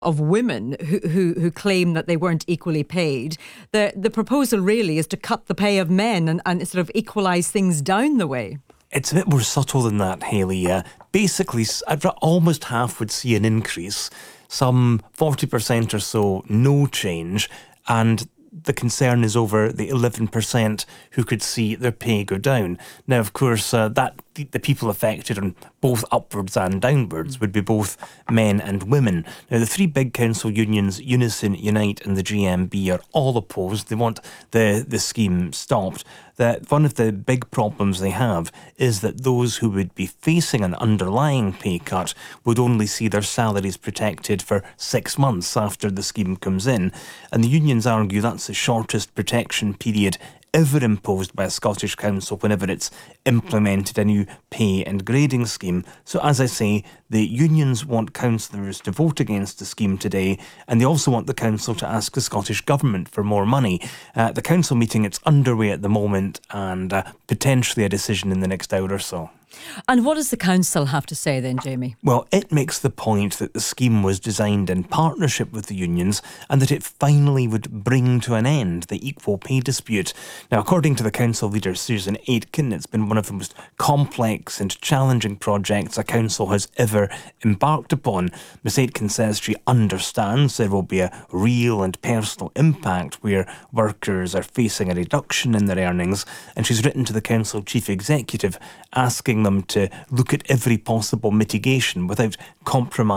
of women who claim that they weren't equally paid. The proposal really is to cut the pay of men and sort of equalise things down the way. It's a bit more subtle than that, Hayley. Basically, almost half would see an increase, some 40% or so no change, and the concern is over the 11% who could see their pay go down. Now, of course, the people affected on both upwards and downwards would be both men and women. Now, the three big council unions, Unison, Unite and the GMB, are all opposed. They want the scheme stopped. One of the big problems they have is that those who would be facing an underlying pay cut would only see their salaries protected for 6 months after the scheme comes in. And the unions argue that's the shortest protection period ever imposed by a Scottish council whenever it's implemented a new pay and grading scheme. So as I say, the unions want councillors to vote against the scheme today, and they also want the council to ask the Scottish Government for more money. The council meeting, it's underway at the moment, and potentially a decision in the next hour or so. And what does the council have to say then, Jamie? Well, it makes the point that the scheme was designed in partnership with the unions and that it finally would bring to an end the equal pay dispute. Now, according to the council leader Susan Aitken, it's been one of the most complex and challenging projects a council has ever embarked upon. Ms Aitken says she understands there will be a real and personal impact where workers are facing a reduction in their earnings, and she's written to the council chief executive asking them to look at every possible mitigation without compromising